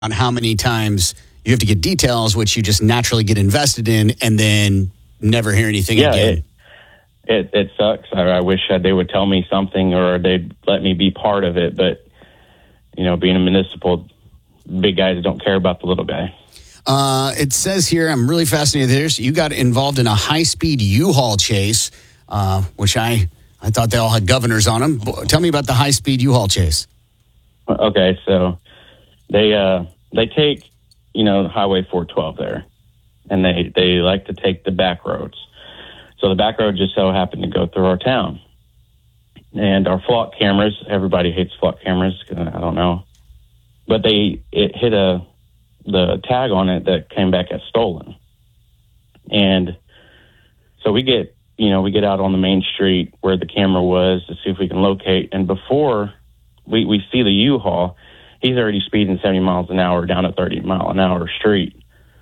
on how many times you have to get details, which you just naturally get invested in, and then never hear anything again. It sucks. I wish they would tell me something or they'd let me be part of it. But, being a municipal, big guys don't care about the little guy. It says here, I'm really fascinated with this. You got involved in a high-speed U-Haul chase, which I thought they all had governors on them. Tell me about the high-speed U-Haul chase. Okay, so they take, Highway 412 there, and they like to take the back roads. So the back road just so happened to go through our town. And our flock cameras, everybody hates flock cameras, I don't know. But it hit the tag on it that came back as stolen. And so we get out on the main street where the camera was to see if we can locate. And before we see the U-Haul, he's already speeding 70 miles an hour down a 30-mile-an-hour street.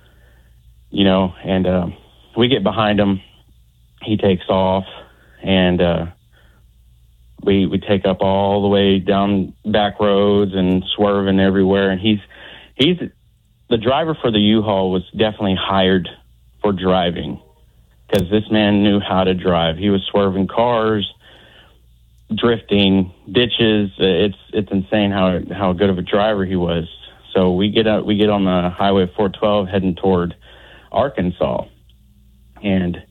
And we get behind him. He takes off, and we take up all the way down back roads and swerving everywhere. And he's the driver for the U-Haul was definitely hired for driving because this man knew how to drive. He was swerving cars, drifting ditches. It's insane how good of a driver he was. So we get on the Highway 412 heading toward Arkansas, and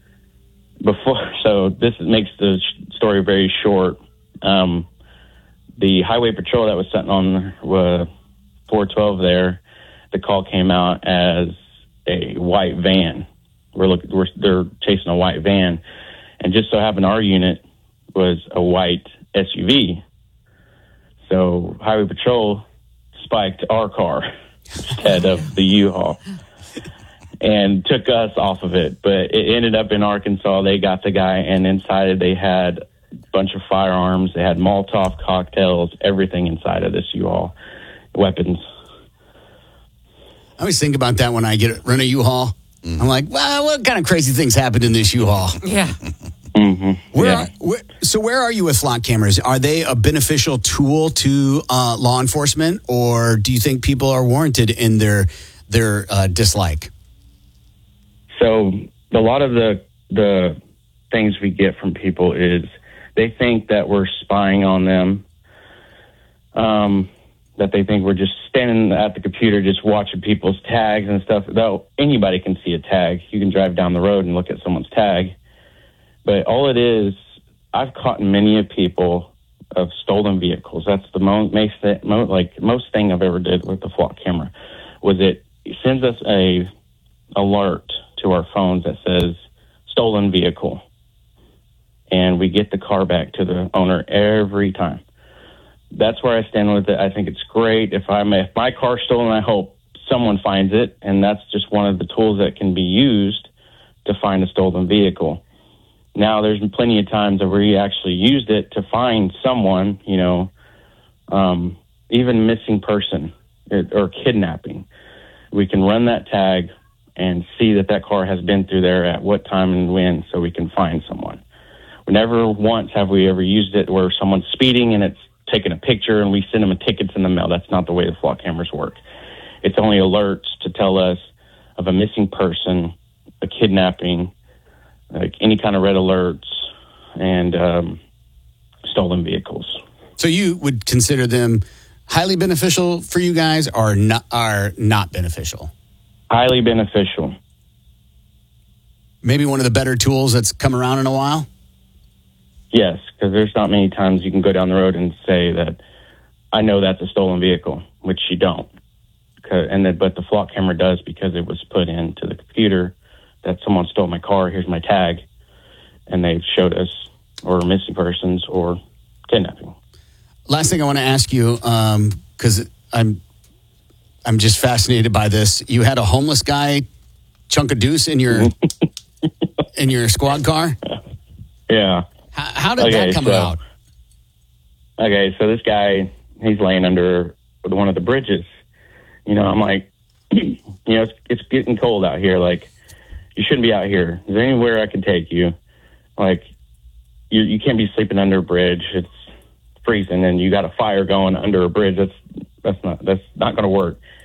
so this makes the story very short. The highway patrol that was sitting on 412 there, the call came out as a white van. They're chasing a white van, and just so happened our unit was a white SUV. So highway patrol spiked our car instead of the U-Haul and took us off of it. But it ended up in Arkansas. They got the guy, and inside it they had a bunch of firearms. They had Molotov cocktails, everything inside of this U-Haul, weapons. I always think about that when I run a U-Haul. I'm like, well, what kind of crazy things happened in this U-Haul? Yeah. Mm-hmm. So where are you with flock cameras? Are they a beneficial tool to law enforcement, or do you think people are warranted in their dislike? So a lot of the things we get from people is they think that we're spying on them, that they think we're just standing at the computer just watching people's tags and stuff. Though anybody can see a tag. You can drive down the road and look at someone's tag. But all it is, I've caught many of people of stolen vehicles. That's the most thing I've ever did with the flock camera was it sends us a alert to our phones that says stolen vehicle, and we get the car back to the owner every time. That's where I stand with it. I think it's great. If my car's stolen, I hope someone finds it, and that's just one of the tools that can be used to find a stolen vehicle. Now, there's been plenty of times where we actually used it to find someone, even missing person or kidnapping. We can run that tag and see that car has been through there at what time and when, so we can find someone. Never once have we ever used it where someone's speeding and it's taking a picture and we send them tickets in the mail. That's not the way the flock cameras work. It's only alerts to tell us of a missing person, a kidnapping, like any kind of red alerts, and stolen vehicles. So you would consider them highly beneficial for you guys, or not beneficial? Highly beneficial. Maybe one of the better tools that's come around in a while? Yes, because there's not many times you can go down the road and say that I know that's a stolen vehicle, which you don't. But the flock camera does, because it was put into the computer that someone stole my car, here's my tag, and they've showed us or missing persons or kidnapping. Last thing I want to ask you, because I'm just fascinated by this. You had a homeless guy chunk a deuce in your in your squad car? Yeah. How did that come about? Okay, so this guy, he's laying under one of the bridges. I'm like, it's getting cold out here. Like, you shouldn't be out here. Is there anywhere I can take you? Like, you can't be sleeping under a bridge. It's freezing, and you got a fire going under a bridge. That's not going to work.